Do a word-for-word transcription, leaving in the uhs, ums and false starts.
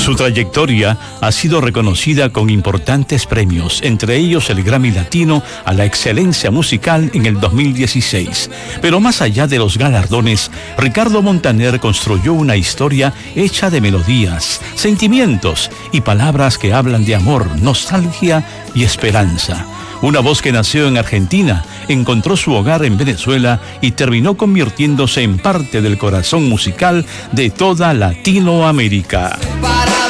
Su trayectoria ha sido reconocida con importantes premios, entre ellos el Grammy Latino a la excelencia musical en el dos mil dieciséis. Pero más allá de los galardones, Ricardo Montaner construyó una historia hecha de melodías, sentimientos y palabras que hablan de amor, nostalgia y esperanza. Una voz que nació en Argentina, encontró su hogar en Venezuela y terminó convirtiéndose en parte del corazón musical de toda Latinoamérica.